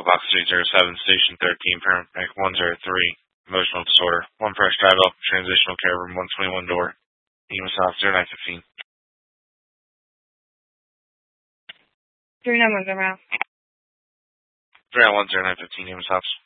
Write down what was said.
Box 307, Station 13, Paramedic 103, emotional disorder. 1 fresh drive up, transitional care room 121 door. EMS off 0915. 391 around. 391 0915, EMS ops.